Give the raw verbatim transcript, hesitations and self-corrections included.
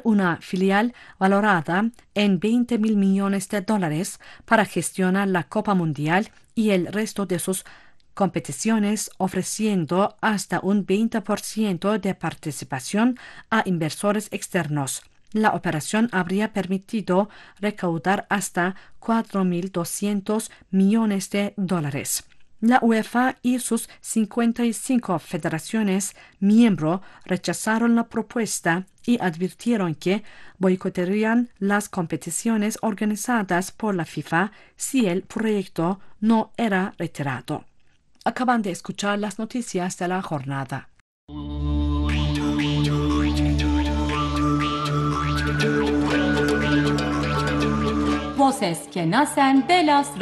una filial valorada en veinte mil millones de dólares para gestionar la Copa Mundial y el resto de sus competiciones, ofreciendo hasta un veinte por ciento de participación a inversores externos. La operación habría permitido recaudar hasta cuatro mil doscientos millones de dólares. La UEFA y sus cincuenta y cinco federaciones miembro rechazaron la propuesta y advirtieron que boicotearían las competiciones organizadas por la FIFA si el proyecto no era retirado. Acaban de escuchar las noticias de la jornada. Voces que nacen de las